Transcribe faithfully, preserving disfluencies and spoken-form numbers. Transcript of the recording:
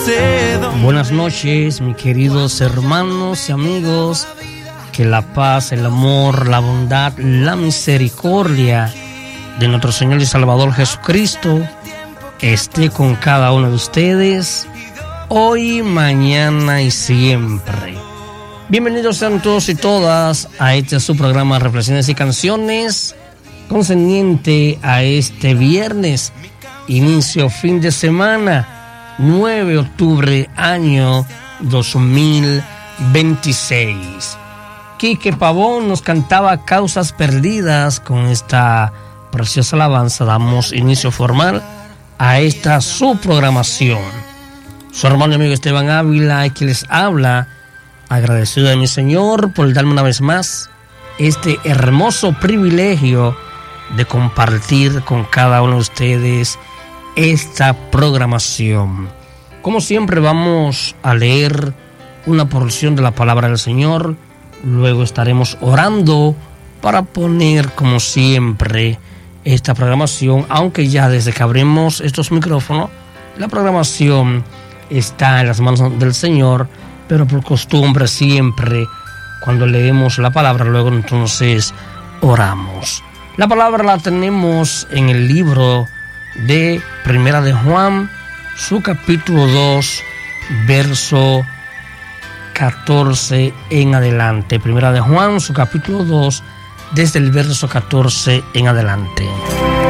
sé dónde. Buenas noches, mis queridos hermanos y amigos. Que la paz, el amor, la bondad, la misericordia de nuestro Señor y Salvador Jesucristo esté con cada uno de ustedes, hoy, mañana y siempre. Bienvenidos sean todos y todas a este su programa Reflexiones y Canciones, concerniente a este viernes, inicio fin de semana, nueve de octubre, año dos mil veintiséis. Quique Pavón nos cantaba Causas Perdidas. Con esta preciosa alabanza damos inicio formal a esta su programación. Su hermano y amigo Esteban Ávila, que les habla, agradecido de mi Señor por darme una vez más este hermoso privilegio de compartir con cada uno de ustedes esta programación. Como siempre, vamos a leer una porción de la palabra del Señor. Luego estaremos orando para poner, como siempre, esta programación, aunque ya desde que abrimos estos micrófonos, la programación está en las manos del Señor, pero por costumbre siempre, cuando leemos la palabra, luego entonces oramos. La palabra la tenemos en el libro de Primera de Juan, su capítulo dos, verso catorce en adelante. Primera de Juan, su capítulo dos, desde el verso catorce en adelante.